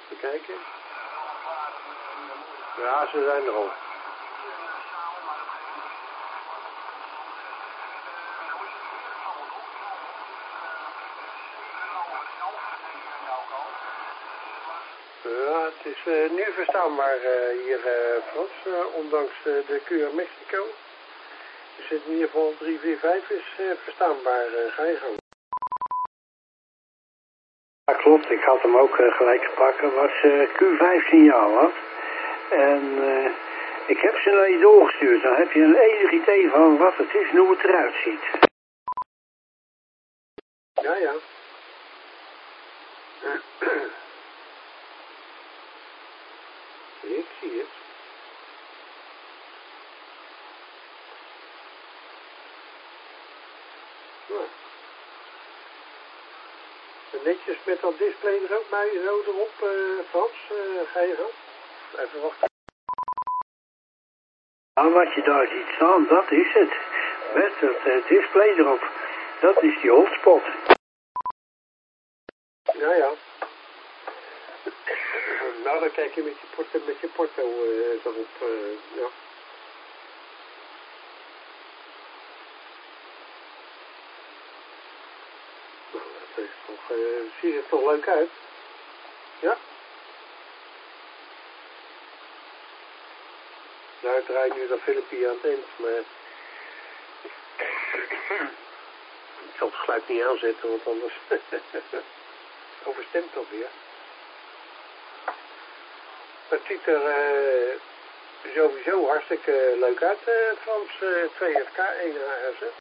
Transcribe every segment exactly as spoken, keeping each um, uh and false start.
Even kijken. Ja, ze zijn er al. Ja, het is uh, nu verstaanbaar uh, hier, uh, Frans, uh, ondanks uh, de Q R Mexico. Dus in ieder geval drie vier vijf is uh, verstaanbaar. Uh, ga je gang. Ja, klopt. Ik had hem ook uh, gelijk te pakken. Was uh, Q vijf signaal had. En uh, ik heb ze naar je doorgestuurd. Dan heb je een enig idee van wat het is en hoe het eruit ziet. Ja, ja. Ik zie het. Nou. En netjes met dat display er ook bij, zo erop, uh, Frans. Uh, ga je gaan? Even wachten. Nou, wat je daar ziet staan, dat is het. Met het uh, display erop. Dat is die hotspot. Ja, ja. Nou, dan kijk je met je porto, met je porto uh, erop. Uh, ja. Nou, dat is toch, uh, ziet er toch leuk uit? Ja? Nou, ik draai nu dat filmpje aan het eind, maar ik zal het geluid niet aanzetten, want anders overstemt toch weer. Het ziet er uh, sowieso hartstikke leuk uit, uh, Frans, uh, twee F K, één H R Z.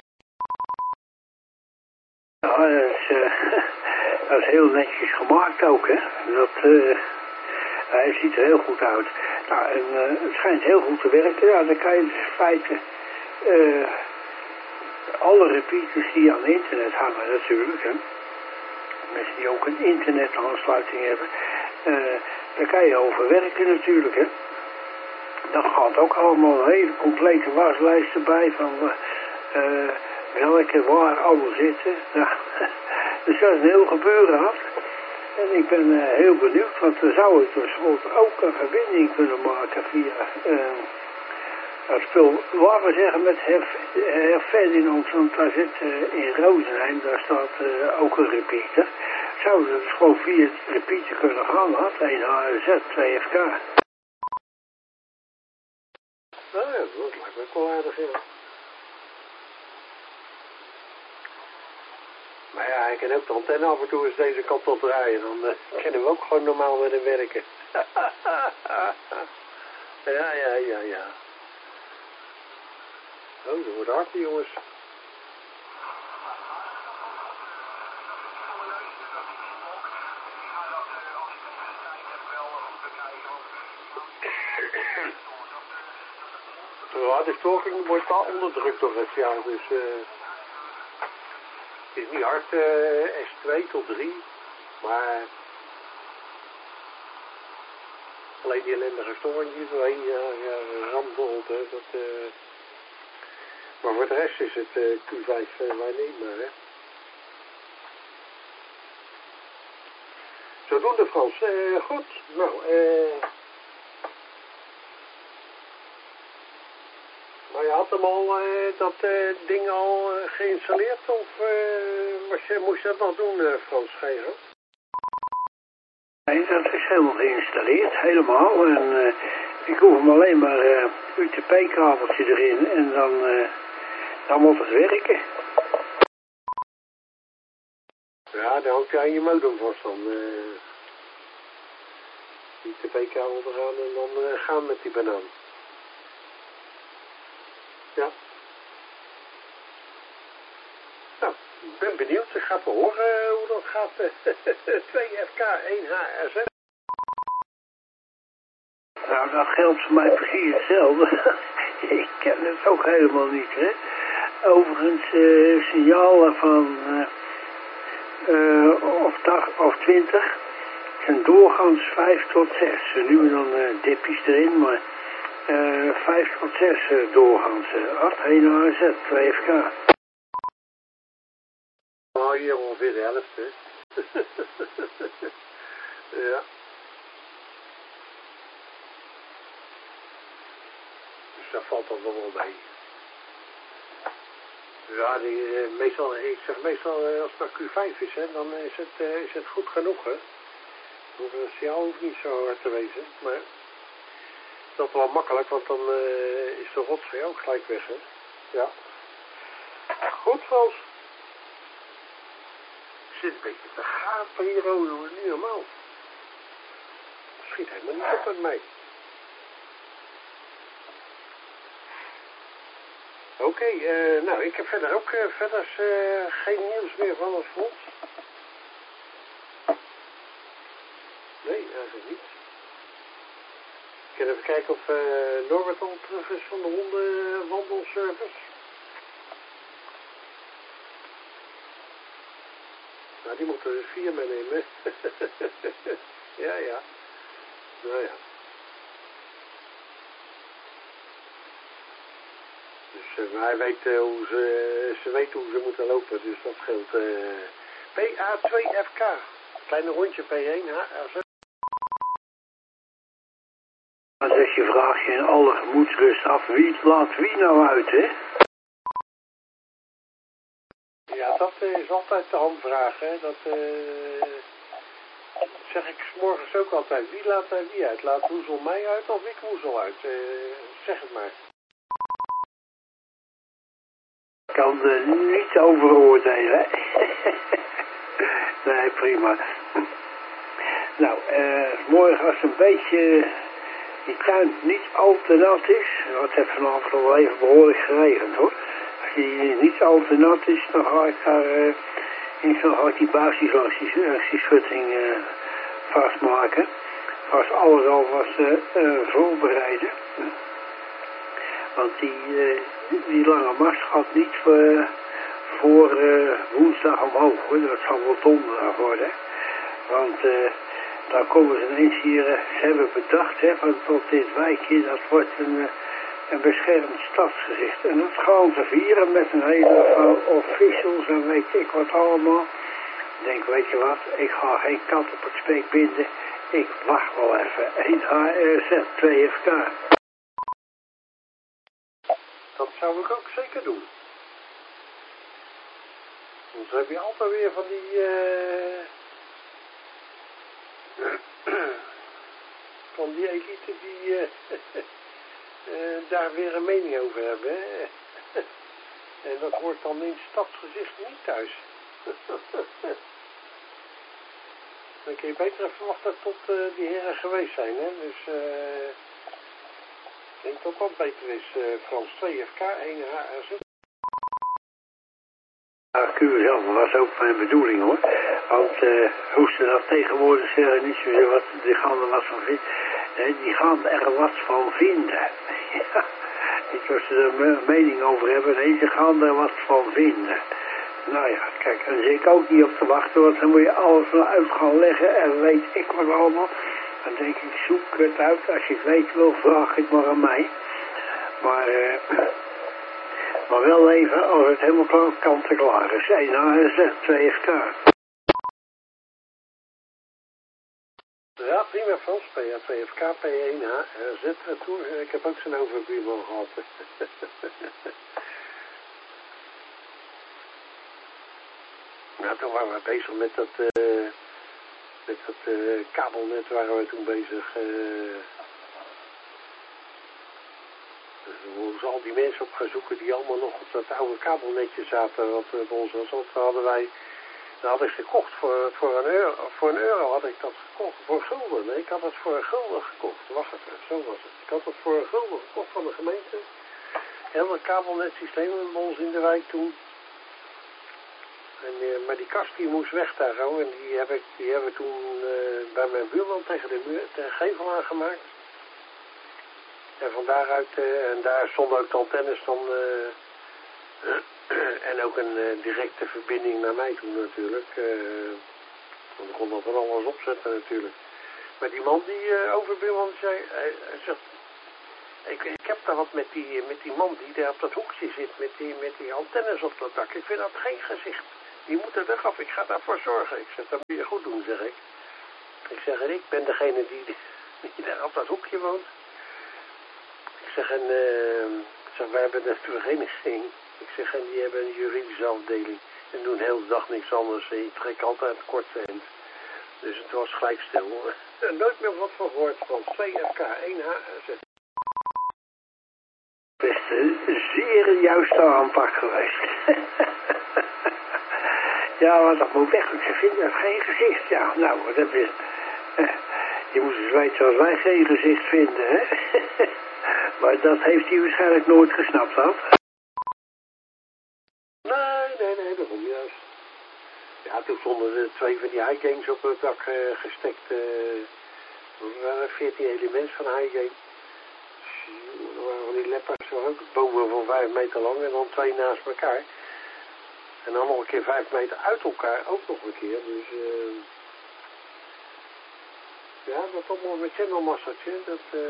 Ja, dat is, uh, dat is heel netjes gemaakt ook, hè. Dat, uh, hij ziet er heel goed uit. Nou, en uh, het schijnt heel goed te werken. Ja, dan kan je dus in feite uh, alle repeaters die aan internet hangen natuurlijk, hè. Mensen die ook een internetaansluiting hebben, uh, daar kan je over werken natuurlijk, hè. Dat gaat ook allemaal een hele complete waslijst erbij van uh, welke waar allemaal zitten. Nou, dus dat is een heel gebeuren had. En ik ben uh, heel benieuwd, want we zouden dus ook een verbinding kunnen maken via uh, het spul, waar we zeggen met Herr Ferdinand, want daar zit uh, in Rozenheim, daar staat uh, ook een repeater. Zouden we dus gewoon via het repeater kunnen gaan, had één H R Z, twee F K. Nou ja, dat lijkt me ook wel aardig, ja. Maar ja, hij kan ook de antenne af en toe eens deze kant op draaien. Dan uh, kunnen we ook gewoon normaal met hem werken. ja, ja, ja, ja. Oh, dat wordt hard, jongens. Ja, de storing wordt wel onderdrukt toch even, ja. Dus uh, het is niet hard, uh, S twee tot drie, maar alleen die ellendige storing die doorheen ja, ja, rambolt, hè. Dat, uh, maar voor de rest is het uh, Q vijf uh, waarneembaar, hè. Zodoende, Frans. Uh, goed, nou, eh... maar je had hem al, uh, dat uh, ding al uh, geïnstalleerd, of uh, was je, moest je dat nog doen, uh, Frans Scheiger? Nee, dat is helemaal geïnstalleerd, helemaal. En uh, ik hoef hem alleen maar uh, U T P-kabeltje erin en dan, uh, dan moet het werken. Ja, dan hangt je aan je modem vast dan. Uh, U T P-kabel eraan en dan uh, gaan met die banaan. Ja. Nou, ik ben benieuwd. Ik ga te horen hoe dat gaat. twee F K, één H R Z. Nou, dat geldt voor mij precies hetzelfde. Ik ken het ook helemaal niet, hè. Overigens, uh, signalen van uh, uh, of, dag, of twintig zijn doorgaans vijf tot zes. Nu en dan uh, dipjes erin, maar uh, vijf tot zes uh, doorgaans. Uh, acht, één H R Z, twee F K. Nou, hier ongeveer de helft, hè. Ja. daar valt dat wel mee. Ja, die, uh, meestal, ik zeg meestal uh, als het maar Q vijf is, hè, dan is het, uh, is het goed genoeg, hè. De signaal hoeft niet zo hard te wezen, maar dat is wel makkelijk, want dan uh, is de rotzooi ook gelijk weg, hè. Ja. Goed, Frans. Ik zit een beetje te gapen hier, hoor, niet normaal. Schiet helemaal niet op met mij. Oké, okay, uh, nou, ik heb verder ook uh, verder uh, geen nieuws meer van het front. Nee, eigenlijk niet. Ik kan even kijken of uh, Norbert al terug is van de hondenwandelservice. Nou, die moeten dus vier meenemen. Ja, ja. Nou ja. Dus uh, hij weet uh, hoe ze, ze weten hoe ze moeten lopen, dus dat scheelt. Uh, P A twee F K, kleine rondje P één H R Z. Dan zeg je vraag je in alle gemoedsrust af, wie laat wie nou uit, hè? Ja, dat uh, is altijd de hamvraag, hè. Dat uh, zeg ik 's morgens ook altijd. Wie laat uh, wie uit? Laat Woezel mij uit of ik Woezel uit? Uh, zeg het maar. Ik kan er niet over oordelen. Nee, prima. Nou, uh, morgen als een beetje die tuin niet al te nat is. Het heeft vanavond al wel even behoorlijk geregend, hoor. Als die niet al te nat is, dan ga ik daar uh, in zo'n ga ik die basis langs die, uh, die schutting uh, vastmaken. Als alles al was uh, uh, voorbereiden. Want die, uh, die lange mast gaat niet uh, voor uh, woensdag omhoog, hoor. Dat zal wel donderdag worden. Want uh, dan komen ze ineens hier, uh, ze hebben bedacht, hè, want tot dit wijkje, dat wordt een, uh, een beschermd stadsgezicht. En dat gaan ze vieren met een hele van officials en weet ik wat allemaal. Ik denk, weet je wat, ik ga geen kat op het spek binden. Ik wacht wel even. één H R Z twee F K. Dat zou ik ook zeker doen. Want dan heb je altijd weer van die... Uh... van die elite die uh, uh, daar weer een mening over hebben. Hè? En dat hoort dan in het stadsgezicht niet thuis. Dan kun je beter even wachten tot uh, die heren geweest zijn. Hè? Dus uh, ik denk dat dat beter is. Uh, Frans twee F K, één H R Z. Ja, Q zelf was ook mijn bedoeling, hoor. Want uh, hoe ze dat tegenwoordig zeggen, niet zozeer wat, die gaan er wat van vinden. Nee, die gaan er wat van vinden. Ja, niet wat ze er een mening over hebben, nee, ze gaan er wat van vinden. Nou ja, kijk, daar zit ik ook niet op te wachten, want dan moet je alles uit gaan leggen en weet ik wat allemaal. Dan denk ik, zoek het uit, als je het weet wil, vraag het maar aan mij. Maar, uh, maar wel even als het helemaal kant en klaar is. één H R Z twee F K. Ja, prima Frans, P A twee F K, P één H R Z retour. Ik heb ook zo'n overbuurman gehad. Nou, toen waren we bezig met dat, uh, met dat uh, kabelnet, waren we toen bezig. Uh, dus we moesten al die mensen op gaan zoeken die allemaal nog op dat oude kabelnetje zaten. Wat uh, bij ons was, want hadden wij... Dat had ik gekocht voor, voor, een euro, voor een euro had ik dat gekocht. Voor gulden. Nee, ik had het voor een gulden gekocht. Wacht even, zo was het. Ik had het voor een gulden gekocht van de gemeente. Heel het kabelnetsysteem bij ons in de wijk toen. En, uh, maar die kast die moest weg daar zo. En die heb ik, die hebben we toen uh, bij mijn buurman tegen de muur, tegen gevel aangemaakt. En van daaruit, uh, en daar stonden ook de antennes dan... Uh, en ook een uh, directe verbinding naar mij toe natuurlijk. Uh, want ik kon dat er alles opzetten natuurlijk. Maar die man, die uh, overbuurman, zei, hij, hij zegt... Ik, ik heb daar wat met die, met die man die daar op dat hoekje zit, met die, met die antennes op dat dak. Ik vind dat geen gezicht. Die moet er weg af, ik ga daarvoor zorgen. Ik zeg, dat moet je goed doen, zeg ik. Ik zeg, en ik ben degene die, die daar op dat hoekje woont. Ik zeg, en uh, zeg, wij hebben een vereniging. Ik zeg, en die hebben een juridische afdeling. En doen heel de dag niks anders. En je trekt altijd het kortste eind. Dus het was gelijk stil. Nooit meer wat van gehoord van twee F K, één H Z. Het is een zeer juiste aanpak geweest. Ja, want dat moet weg. Ze vinden geen gezicht. Ja, nou, dat is... Uh, je moet eens weten als wij geen gezicht vinden, hè. Maar dat heeft hij waarschijnlijk nooit gesnapt, had. Nee, nee, nee, daarom juist. Ja, toen stonden er twee van die highgames op het dak uh, gestekt. Uh, er waren veertien elementen van highgame. Er waren van die leppers, ook bomen van vijf meter lang en dan twee naast elkaar. En dan nog een keer vijf meter uit elkaar, ook nog een keer. Dus uh, ja, dat allemaal met channelmassertje. Dat, uh,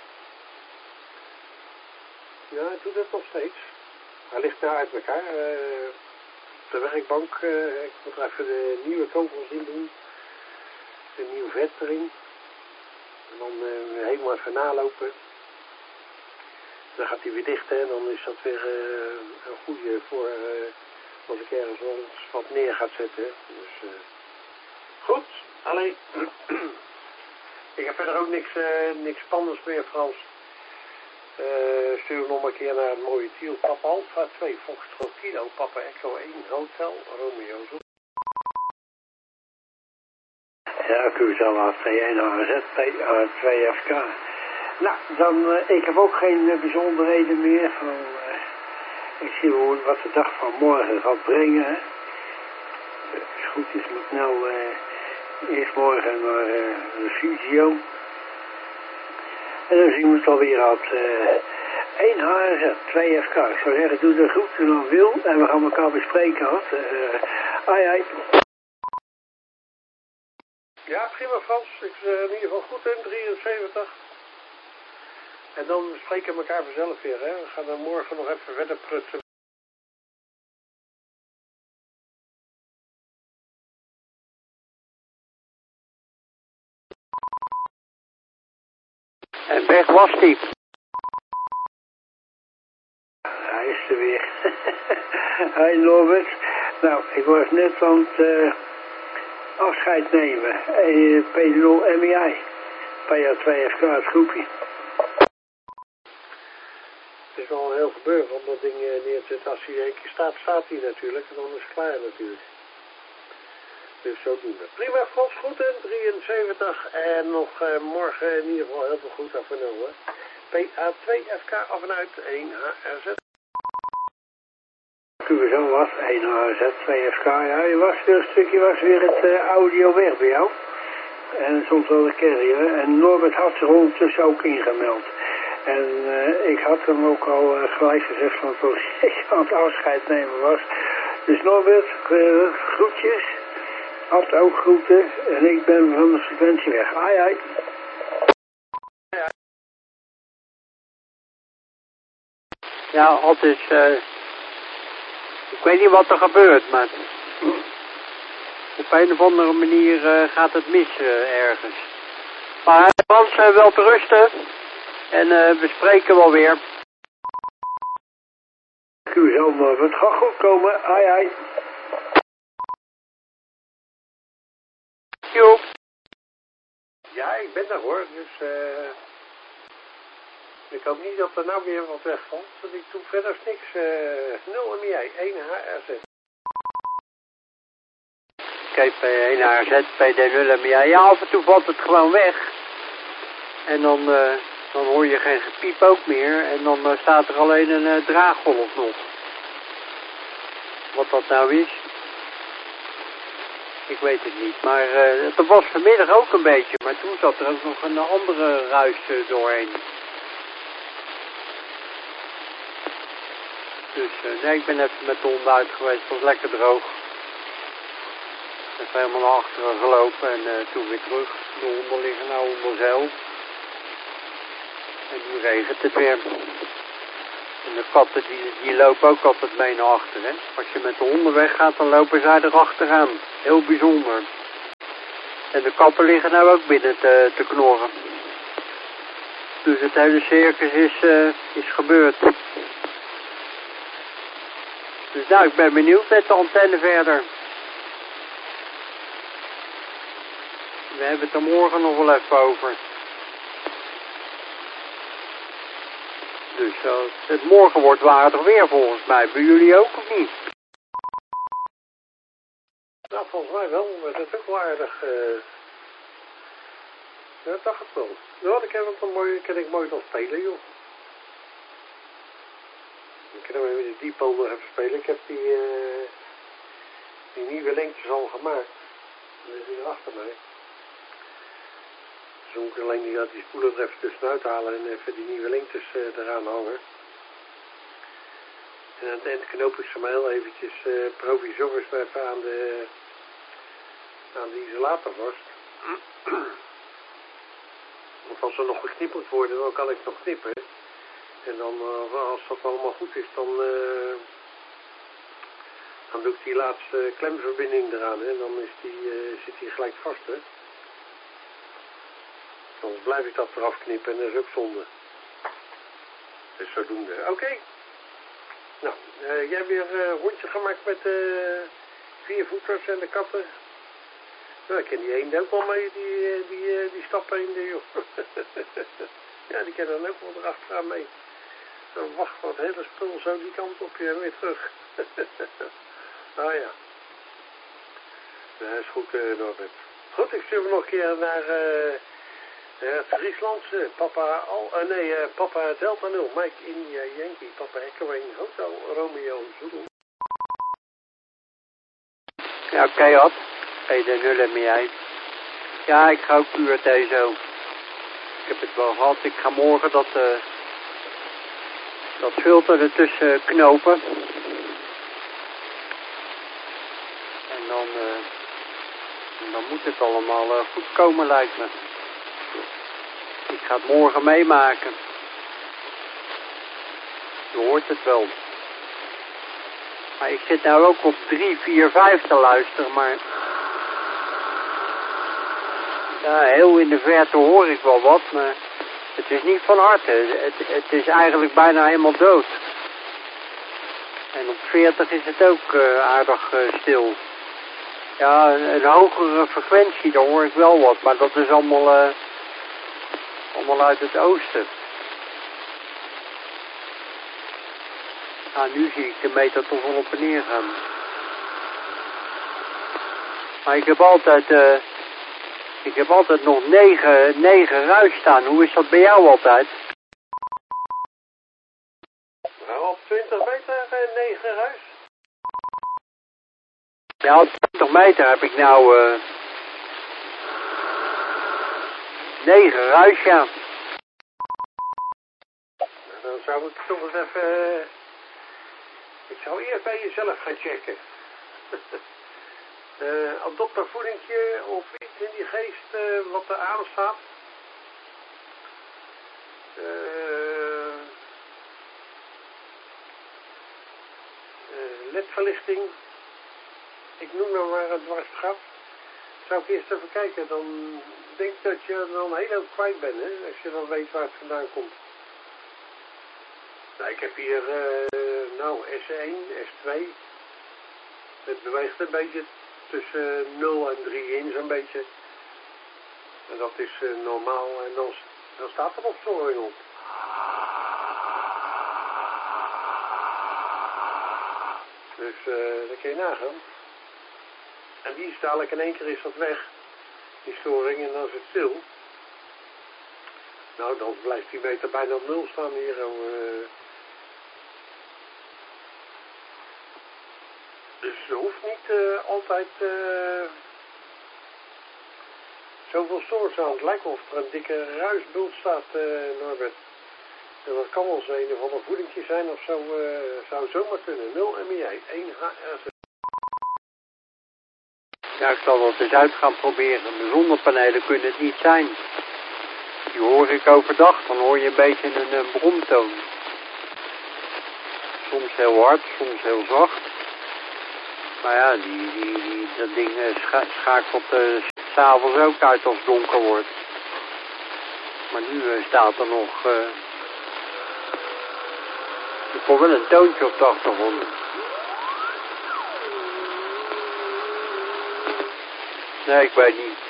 ja, hij doet het nog steeds. Hij ligt nou uit elkaar. Uh, de werkbank, uh, ik moet er even de nieuwe kogels in doen. De nieuwe vet erin. En dan uh, helemaal even nalopen. Dan gaat hij weer dicht en dan is dat weer uh, een goede voor uh, als ik ergens wel eens wat neer gaat zetten. Dus uh, goed, alleen ik heb verder ook niks, uh, niks spannends meer, Frans. Uh, stuur nog een keer naar het mooie Tiel. Papa Alpha twee, Foxtrot Kilo, Papa Echo één, Hotel, Romeo. Ja, Q Z A T één H Z, twee F K. Nou, dan, uh, ik heb ook geen uh, bijzonderheden meer. Van, uh, ik zie wel wat de dag van morgen gaat brengen. Hè. Uh, als het goed is, moet nou uh, eerst morgen naar uh, de fysio. En dan zien we het alweer uit uh, één H Z, twee F K. Ik zou zeggen, doe de groeten dan Wil. En we gaan elkaar bespreken. Had. Uh, ai, ai. Ja, prima Frans. Ik zeg in ieder geval goed in, drieënzeventig. En dan spreken we elkaar vanzelf weer, hè. We gaan dan morgen nog even verder prutsen. En weg was hij. Hij is er weer. Hi Norbert. Nou, ik was net aan het uh, afscheid nemen. P nul M I I. P A twee F K, het groepje. Het is wel een heel gebeuren om dat ding neer te zetten. Als hij één keer staat, staat hij natuurlijk. En dan is het klaar natuurlijk. Dus zo doen we. Prima, Frans, goed in, drieënzeventig. En nog uh, morgen in ieder geval heel veel goed af en toe. P A twee F K af en uit één H R Z. Q Z was één H Z, twee F K. Ja, je was weer een stukje, was weer het uh, audio weg bij jou. En soms wel de carrier. En Norbert had zich ondertussen ook ingemeld. En uh, ik had hem ook al uh, gelijk gezegd van toen ik aan het afscheid nemen was. Dus Norbert, uh, groetjes. Had ook groeten. En ik ben van de frequentie weg. Ai ai. Ja, het is... Uh, ik weet niet wat er gebeurt, maar... Op een of andere manier uh, gaat het mis uh, ergens. Maar Frans, uh, wel te rusten. En uh, we spreken wel weer. Q Z, maar het gaat goed komen. Ai ai. Jo. Ja, ik ben daar hoor. Dus uh, ik hoop niet dat er nou weer wat wegvalt. Want ik doe verder niks. Uh, nul M I I, één H R Z. Oké, P één H Z, P D nul M I I. Ja, af en toe valt het gewoon weg. En dan... Uh, Dan hoor je geen gepiep ook meer en dan uh, staat er alleen een uh, draaggolf nog. Wat dat nou is, ik weet het niet. Maar uh, dat was vanmiddag ook een beetje, maar toen zat er ook nog een andere ruis uh, doorheen. Dus uh, nee, ik ben even met de hond uit geweest, het was lekker droog. Even helemaal naar achteren gelopen en uh, toen weer terug. De honden liggen nou onder zeil. En nu regent het weer. En de katten die, die lopen ook altijd mee naar achter. Hè? Als je met de honden weggaat, dan lopen zij er achteraan. Heel bijzonder. En de katten liggen nou ook binnen te, te knorren. Dus het hele circus is, uh, is gebeurd. Dus nou, ik ben benieuwd met de antenne verder. We hebben het er morgen nog wel even over. Dus uh, het morgen wordt waardig weer volgens mij. Bij jullie ook of niet? Nou, volgens mij wel. Maar het is ook wel aardig. Uh... Ja, dat dacht ik wel. Ja, ik heb het dan mooi, kan ik mooi dan spelen, joh. Ik kan hem even de diepo nog even spelen. Ik heb die, uh, die nieuwe lengtes al gemaakt. Die is hier achter mij. Dus moet ik alleen die, die spoelen er even tussenuit halen en even die nieuwe lengtes uh, eraan hangen. En aan het eind knoop ik ze maar heel eventjes uh, provisorisch even aan de, aan de isolator vast. Want als er nog geknipt moet worden, dan kan ik nog knippen. En dan, uh, als dat allemaal goed is, dan, uh, dan doe ik die laatste klemverbinding eraan. Hè. Dan is die, uh, zit die gelijk vast. Hè. Anders blijf ik dat eraf knippen en dat is ook zonde. Dus zodoende. Oké. Okay. Nou, uh, jij hebt weer een uh, rondje gemaakt met de uh, viervoeters en de katten. Nou, ik ken die eenden ook wel mee, die, die, die stapeenden, joh. Ja, die kennen dan ook wel erachteraan mee. Dan wacht wat hele spul zo die kant op je en weer terug. Nou ja. Dat is goed, uh, Norbert. Goed, ik stuur nog een keer naar uh, het Frieslandse. Papa, al, uh, nee, uh, Papa Delta nul, Mike India Yankee, Papa Echo één, Hotel Romeo Zulu. Ja, oké, okay, had. Hey, de nul en jij. Ja, ik ga ook puur thee zo. Ik heb het wel gehad. Ik ga morgen dat, uh, dat filter ertussen knopen. En dan, uh, en dan moet het allemaal uh, goed komen, lijkt me. Ik ga het morgen meemaken. Je hoort het wel. Maar ik zit nou ook op drie, vier, vijf te luisteren, maar... Ja, heel in de verte hoor ik wel wat, maar het is niet van harte. Het, het is eigenlijk bijna helemaal dood. En op veertig is het ook uh, aardig uh, stil. Ja, een, een hogere frequentie, daar hoor ik wel wat, maar dat is allemaal, uh, allemaal uit het oosten. Nou, nu zie ik de meter toch wel op en neer gaan. Maar ik heb altijd... Uh, Ik heb altijd nog negen, negen ruis staan. Hoe is dat bij jou altijd? Nou, op twintig meter uh, negen ruis. Ja, op twintig meter heb ik nou uh, negen ruis, ja. Dan zou ik toch eens even... Uh, ik zou eerst bij jezelf gaan checken. Uh, adoptervoedingje of iets in die geest uh, wat er aan staat. Uh, uh, ledverlichting. Ik noem nou maar het dwarsgat. Zou ik eerst even kijken, dan denk ik dat je dan heel veel kwijt bent, hè, als je dan weet waar het vandaan komt. Nou, ik heb hier, uh, nou, S één, S twee. Het beweegt een beetje tussen nul en drie in zo'n beetje. En dat is uh, normaal en dan, dan staat er opstoring op. Dus uh, dat kun je nagaan. En die is dadelijk in één keer is dat weg, die storing, en dan is het stil. Nou, dan blijft die meter bijna op nul staan hier. Uh, Dus er hoeft niet uh, altijd uh, zoveel stoors aan. Het lijkt wel of er een dikke ruisbult staat, uh, Norbert. En dat kan wel eens een of ander voedingje zijn of zo. Uh, zou zomaar kunnen. nul M I I, één H R Z. Ja, ik zal dat eens uit gaan proberen. De zonnepanelen kunnen het niet zijn. Die hoor ik overdag, dan hoor je een beetje een, een bromtoon. Soms heel hard, soms heel zacht. Maar ja, die, die, die, dat ding uh, scha schakelt uh, s'avonds ook uit als het donker wordt. Maar nu uh, staat er nog... Uh, ik hoor wel een toontje op de achtergrond. Nee, ik weet niet.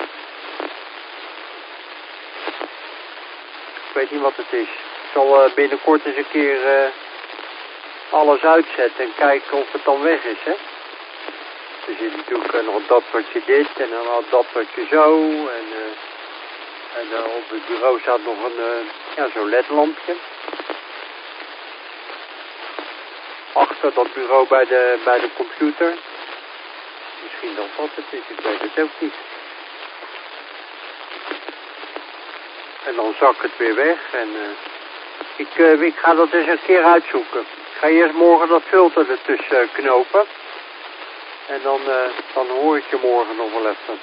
Ik weet niet wat het is. Ik zal uh, binnenkort eens een keer uh, alles uitzetten en kijken of het dan weg is, hè. Er zit natuurlijk uh, nog een dappertje dit en dan een dappertje zo. En, uh, en uh, op het bureau staat nog een, uh, ja, zo'n ledlampje. Achter dat bureau bij de, bij de computer. Misschien dat wat het is, ik weet het ook niet. En dan zakt het weer weg en uh, ik, uh, ik ga dat eens een keer uitzoeken. Ik ga eerst morgen dat filter ertussen uh, knopen. En dan, uh, dan hoor ik je morgen nog wel even.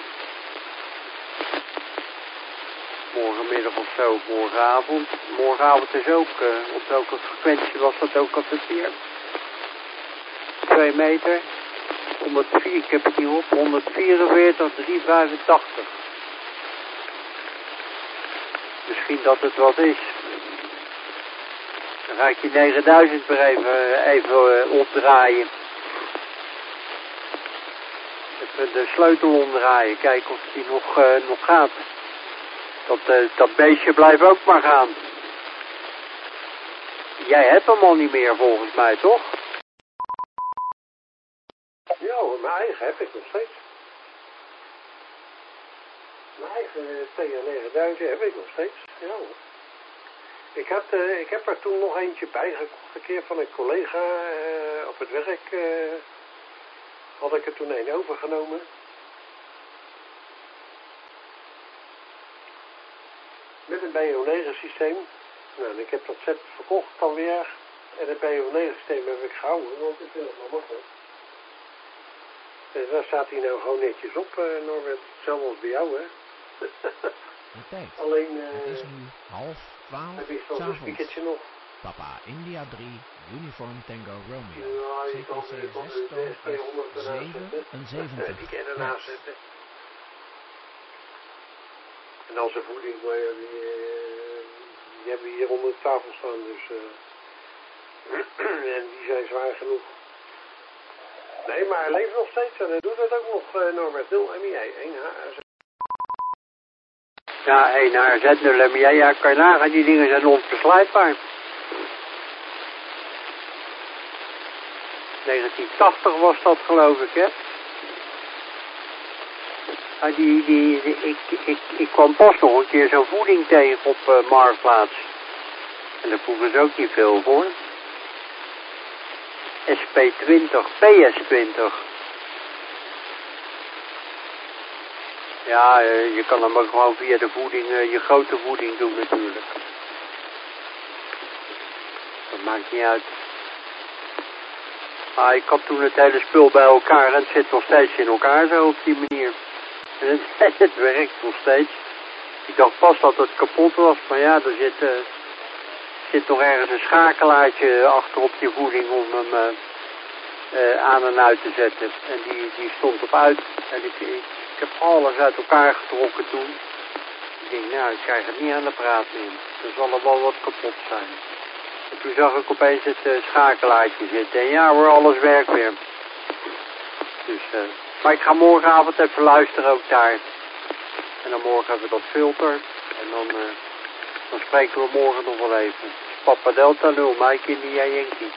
Morgenmiddag of zo, morgenavond. Morgenavond is ook, uh, op welke frequentie was dat ook altijd weer? twee meter. honderdvier, ik heb het hier op, honderdvierenveertig, driehonderdvijfentachtig. Misschien dat het wat is. Dan ga ik je negenduizend weer even, even uh, opdraaien. Even de sleutel omdraaien, kijken of die nog, uh, nog gaat. Dat, uh, dat beestje blijft ook maar gaan. Jij hebt hem al niet meer volgens mij, toch? Ja hoor, mijn eigen heb ik nog steeds. Mijn eigen T R negenduizend heb ik nog steeds, ja hoor. Ik heb, uh, ik heb er toen nog eentje bij gekocht, een keer van een collega uh, op het werk. Uh, had ik er toen een overgenomen. Met een B O negen systeem. Nou, en ik heb dat set verkocht dan weer. En het B O negen systeem heb ik gehouden, want ik vind het wel makkelijk. En daar staat hij nou gewoon netjes op, uh, Norbert. Hetzelfde als bij jou, hè. De tijd. Alleen, uh, het is nu half twaalf heb je zo'n spiekertje nog. Papa India drie, Uniform Tango Romeo. Ja, je C kan T C je kan zes, de toon tweehonderd F ernaast zeven zetten. en zeventig. Die kan je ernaast zetten. En als een voeding, maar ja, die, uh, die hebben we hier onder de tafel staan, dus uh, en die zijn zwaar genoeg. Nee, maar hij leeft nog steeds en hij doet het ook nog, uh, Norbert. nul M I E, één H R Z. Ja, één H R Z, nul M I E, ja, kan je nagaan, die dingen zijn onverslijtbaar. negentien tachtig was dat, geloof ik, hè? Ah, die, die, die, ik, ik, ik kwam pas nog een keer zo'n voeding tegen op uh, Marktplaats. En daar vroegen ze ook niet veel voor. S P twintig, P S twintig. Ja, uh, je kan hem ook gewoon via de voeding, uh, je grote voeding doen natuurlijk. Dat maakt niet uit. Ah, ik had toen het hele spul bij elkaar en het zit nog steeds in elkaar zo op die manier. En het, het werkt nog steeds. Ik dacht pas dat het kapot was, maar ja, er zit, uh, zit nog ergens een schakelaartje achter op die voeding om hem uh, uh, aan en uit te zetten. En die, die stond op uit. En ik, ik, ik heb alles uit elkaar getrokken toen. Ik denk, nou, ik krijg het niet aan de praat meer. Er zal er wel wat kapot zijn. En toen zag ik opeens het uh, schakelaartje zitten. En ja hoor, alles werkt weer. Dus, uh, maar ik ga morgenavond even luisteren ook daar. En dan morgen hebben we dat filter. En dan, uh, dan spreken we morgen nog wel even. Papa Delta nul, Mike India Yankee.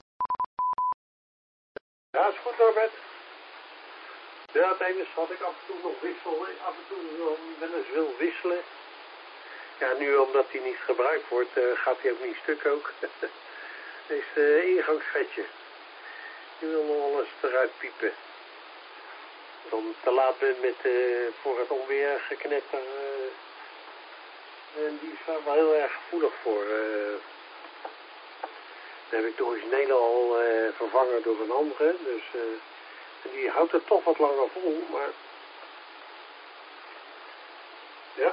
Ja, is goed, Norbert. Ja, het enige wat ik af en toe nog wissel, af en toe wel, wel eens wil wisselen. Ja, nu omdat hij niet gebruikt wordt, uh, gaat hij ook niet stuk ook. Dat is de ingangsvetje. Die wil nog wel eens eruit piepen. Dan te laat bent met, uh, voor het onweer geknetter. Uh, en die is daar wel heel erg gevoelig voor. Uh, dan heb ik de originele al uh, vervangen door een andere. Dus uh, en die houdt het toch wat langer vol, maar ja.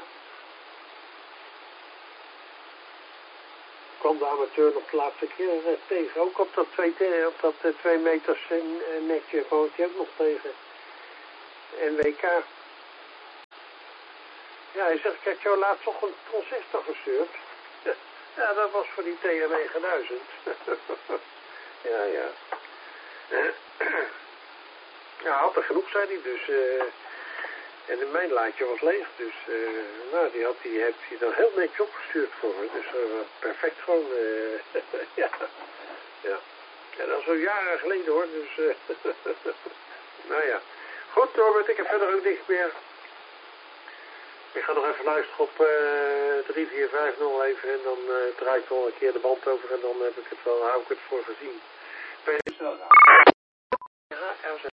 Kwam de amateur nog de laatste keer uh, tegen. Ook op dat twee, op dat uh, twee meters uh, netje kwam hij ook nog tegen. N W K. Ja, hij zegt, ik heb jou laatst nog een transistor gestuurd. Ja, dat was voor die T M negenduizend. Ja, ja. Ja, had er genoeg, zei hij, dus... Uh, en mijn laadje was leeg, dus... Uh, nou, die had hij heeft hij dan heel netjes opgestuurd voor me. Dus uh, perfect gewoon... Uh, ja. Ja. Ja, dat is al jaren geleden, hoor, dus... Uh, nou ja. Goed, Norbert, ik heb verder ook niks meer. Ik ga nog even luisteren op uh, drie vier vijf nul even en dan uh, draai ik nog een keer de band over en dan heb ik het wel, hou ik het voor gezien. Ja, er zijn...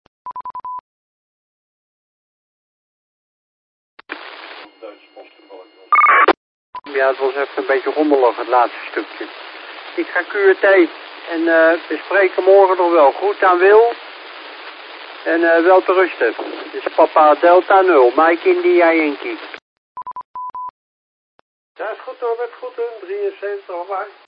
Ja, het was even een beetje rommelig, het laatste stukje. Ik ga Q R T en uh, we spreken morgen nog wel. Goed aan Wil. En uh, wel te rusten. Dus papa Delta nul, Mike India Yankee. Ja, is goed hoor, met goed in, drieënzeventig, maar.